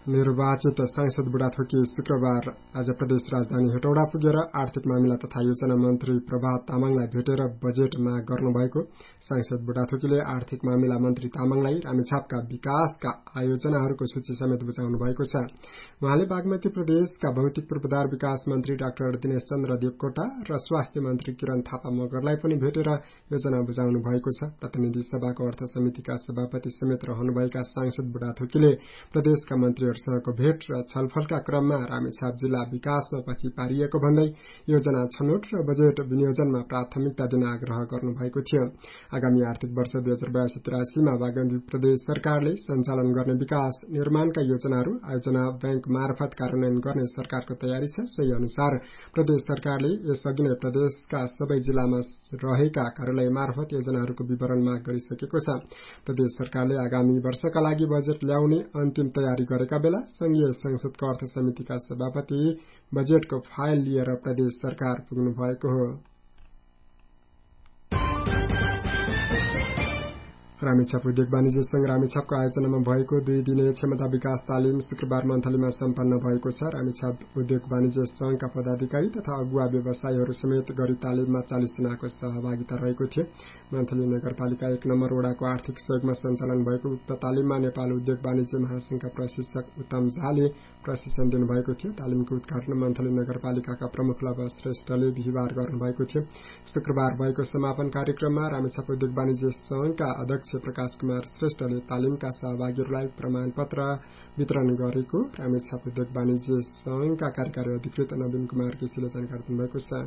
निर्वाचित सांसद बुढाथोकी शुक्रबार आज प्रदेश राजधानी हेटौडा पुगेर आर्थिक मामिला तथा योजना मन्त्री प्रभात तामाङलाई भेटेर बजेट माग गर्नुभएको सांसद बुढाथोकीले आर्थिक मामिला मन्त्री तामाङलाई रामेछापका विकासका आयोजनाहरूको सूची समेत बुझाउनु भएको छ। उहाँले बागमती प्रदेशका भौतिक पूर्वाधार विकास मन्त्री डाक्टर दिनेश चन्द्र देवकोटा र स्वास्थ्य मन्त्री किरण थापा मगरलाई पनि भेटेर योजना बुझाउनु भएको छ। प्रतिनिधि सभाको अर्थ समितिका सभापति समेत रहनुभएका सांसद बुढाथोकीले प्रदेशका मन्त्रीहरूसँगको भेट र छलफलका क्रममा रामेछाप जिल्ला विकासमा पछि पारिएको भन्दै योजना छनौट र बजेट विनियोजनमा प्राथमिकता दिन आग्रह गर्नुभएको थियो। आगामी आर्थिक वर्ष 2082-83 मा बागमती प्रदेश सरकारले सञ्चालन गर्ने विकास निर्माणका योजनाहरू आयोजना बैंक मार्फत कार्यान्वयन गर्ने सरकारको तयारी छ। सोही अनुसार प्रदेश सरकारले यसअघि नै प्रदेशका सबै जिल्लामा रहेका कार्यालय मार्फत योजनाहरूको विवरण माग गरिसकेको छ। प्रदेश सरकारले आगामी वर्षका लागि बजेट ल्याउने अन्तिम तयारी गरेका बेला संघीय संसदको अर्थ समितिका सभापति बजेटको फाइल लिएर प्रदेश सरकार पुग्नु भएको हो। रामेछाप उद्योग वाणिज्य संघ रामेछापको आयोजनामा भएको 2 दिने क्षमता विकास तालिम शुक्रबार मन्थलीमा सम्पन्न भएको छ। रामेछाप उद्योग वाणिज्य संघका पदाधिकारी तथा अगुवा व्यवसायीहरू समेत गरी तालिममा 40 जनाको सहभागिता रहेको थियो। मन्थली नगरपालिका 1 नम्बर वडाको आर्थिक सहयोगमा सञ्चालन भएको उक्त तालिममा नेपाल उद्योग वाणिज्य महासंघका प्रशिक्षक उत्तम झाले प्रशिक्षण दिनुभएको थियो। तालिमको उद्घाटन मन्थली नगरपालिकाका प्रमुख लव श्रेष्ठले बिहिबार गर्नुभएको थियो। शुक्रबार भएको समापन कार्यक्रममा रामेछाप उद्योग वाणिज्य संघका अध्यक्ष प्रकाश कुमार श्रेष्ठले तालिमका सहभागीहरूलाई प्रमाणपत्र वितरण गरेको रामेछाप उद्योग वाणिज्य संघका कार्यकारी अधिकृत नवीन कुमार केसीले जानकारी दिनुभएको छ।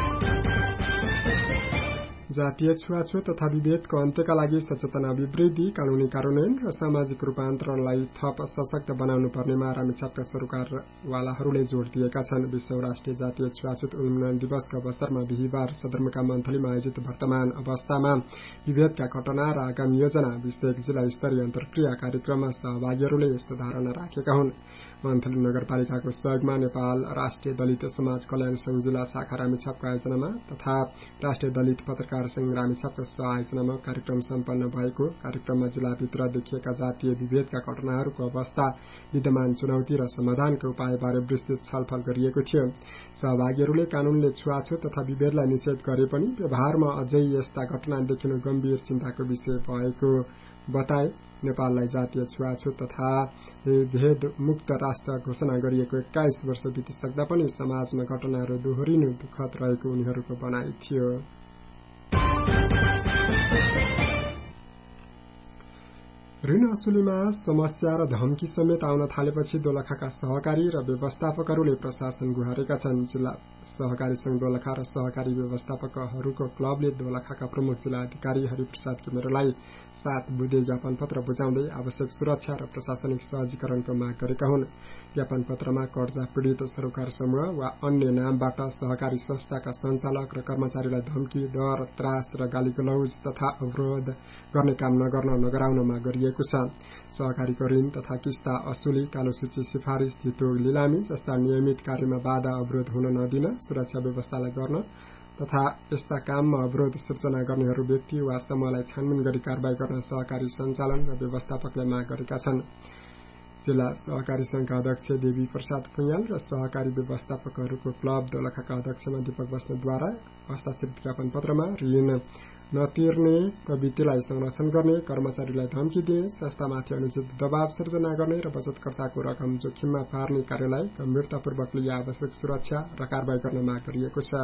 जातीय छुवाछुत तथा विभेदको अन्त्यका लागि सचेतना अभिवृद्धि, कानूनी कार्यान्वयन र सामाजिक रूपान्तरणलाई थप सशक्त बनाउनु पर्नेमा रामेछापका सरकारवालाहरूले जोड़ दिएका छन्। विश्व राष्ट्रिय जातीय छुवाछुत उन्मूलन दिवसका अवसरमा बिहिबार सदरमुकाम मन्थलीमा आयोजित वर्तमान अवस्थामा विभेदका घटना र आगामी योजना विषयक जिल्ला स्तरीय अन्तर्क्रिया कार्यक्रममा सहभागीहरूले यस्तो धारणा राखेका हुन्। मन्थली नगरपालिकाको सहयोगमा नेपाल राष्ट्रिय दलित समाज कल्याण संघ जिल्ला शाखा रामेछापको आयोजनामा तथा राष्ट्रिय दलित पत्रकार संघ रामेछापको सह-आयोजनामा कार्यक्रम सम्पन्न भएको। कार्यक्रममा जिल्लाभित्र देखिएका जातीय विभेदका घटनाहरूको अवस्था, विद्यमान चुनौती र समाधानका उपायबारे विस्तृत छलफल गरिएको थियो। सहभागीहरूले कानूनले छुवाछुत तथा विभेदलाई निषेध गरे पनि व्यवहारमा अझै यस्ता घटना देखिनु गम्भीर चिन्ताको विषय भएको बताए। नेपाललाई जातीय छुवाछुत तथा भेद मुक्त राष्ट्र घोषणा गरिएको 21 वर्ष बितिसक्दा पनि समाजमा घटनाहरू दोहोरिनु दुःखद रहेको उनीहरूको भनाइ थियो। ऋण असुलीमा समस्या र धम्की समेत आउन थालेपछि दोलखाका सहकारी र व्यवस्थापकहरूले प्रशासन गुहारेका छन्। जिल्ला सहकारी संघ दोलखा र सहकारी व्यवस्थापकहरूको क्लबले दोलखाका प्रमुख जिल्ला अधिकारी हरिप्रसाद किमेरोलाई 7 बुँदे ज्ञापन पत्र बुझाउँदै आवश्यक सुरक्षा र प्रशासनिक सहजीकरणको माग गरेका हुन्। ज्ञापन पत्रमा कर्जा पीड़ित सरोकार समूह वा अन्य नामबाट सहकारी संस्थाका सञ्चालक र कर्मचारीलाई धम्की, डर, त्रास र गालीगलौज तथा अवरोध गर्ने काम नगराउन माग गरिएको छ। सहकारीको ऋण तथा किस्ता असुली, कालो सूची सिफारिस, धितो लिलामी जस्ता नियमित कार्यमा बाधा अवरोध हुन नदिन, सुरक्षा व्यवस्थालाई गर्न तथा यस्ता काममा अवरोध सृजना गर्नेहरू व्यक्ति वा समूहलाई छानबिन गरी कारबाही गर्न सहकारी सञ्चालन र व्यवस्थापकले माग गरेका छन्। जिल्ला सहकारी संघका अध्यक्ष देवी प्रसाद फुयाल र सहकारी व्यवस्थापकहरूको क्लब दोलखाका अध्यक्षमा दीपक बस्नेतद्वारा हस्ताक्षरित ज्ञापन पत्रमा ऋण नतिर्ने प्रवृत्तिलाई संरक्षण गर्ने, कर्मचारीलाई धम्की दिने, संस्थामाथि अनुचित दबाव सृजना गर्ने र बचतकर्ताको रकम जोखिममा पार्ने कार्यलाई गम्भीरतापूर्वक लिई आवश्यक सुरक्षा र कारबाही गर्न माग गरिएको छ।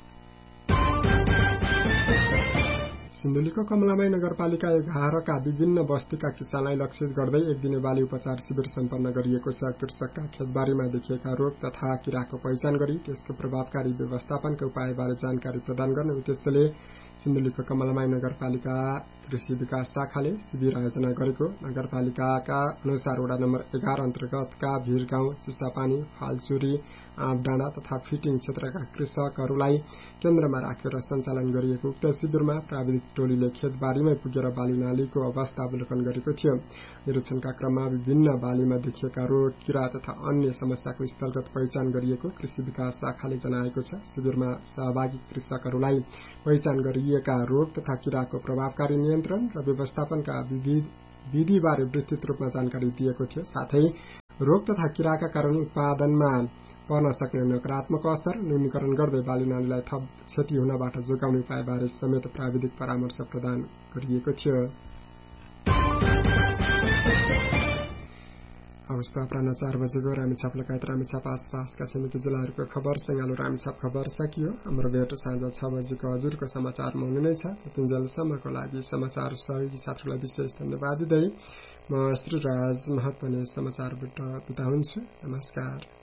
सिन्धुलीको कमलामाई नगरपालिका 11 का विभिन्न बस्तीका किसानलाई लक्षित गर्दै 1 दिने बाली उपचार शिविर सम्पन्न गरिएको छ। कृषकका खेतबारीमा देखिएका रोग तथा किराको पहिचान गरी त्यसको प्रभावकारी व्यवस्थापनका उपायबारे जानकारी प्रदान गर्ने उद्देश्यले सिन्धुलीको कमलामाई नगरपालिका कृषि विकास शाखाले शिविर आयोजना गरेको नगरपालिकाका अनुसार वडा नम्बर 11 अन्तर्गतका भिरगाउँ, चिसापानी, फालचुरी, आँपडाँडा तथा फिटिङ क्षेत्रका कृषकहरूलाई केन्द्रमा राखेर सञ्चालन गरिएको उक्त शिविरमा प्राविधिक टोलीले खेतबारीमै पुगेर बाली नालीको अवस्था अवलोकन गरेको थियो। निरीक्षणका क्रममा विभिन्न बालीमा देखिएका रोग, किरा तथा अन्य समस्याको स्थलगत पहिचान गरिएको कृषि विकास शाखाले जनाएको छ। शिविरमा सहभागी कृषकहरूलाई पहिचान गरिएका रोग तथा किराको प्रभावकारी नियन्त्रण र व्यवस्थापनका विधिबारे विस्तृत रूपमा जानकारी दिएको थियो। साथै रोग तथा किराका कारण उत्पादनमा पर्न सक्ने नकारात्मक असर न्यूनीकरण गर्दै बालीनालीलाई थप क्षति हुनबाट जोगाउने उपायबारे समेत प्राविधिक परामर्श प्रदान गरिएको थियो। अवस्था अपराह्न 4 बजेको रामेछाप लगायत रामेछाप आसपासका छिमेकी जिल्लाहरूको खबर सँगालो रामेछाप खबर सकियो। हाम्रो भेट साँझ 6 बजेको हजुरको समाचारमा हुने नै छ। त्यतिन्जेलसम्मको लागि समाचार सहयोगी साथीलाई विशेष धन्यवाद दिँदै म श्रीराज महत भने समाचारबाट बिदा हुन्छु। नमस्कार।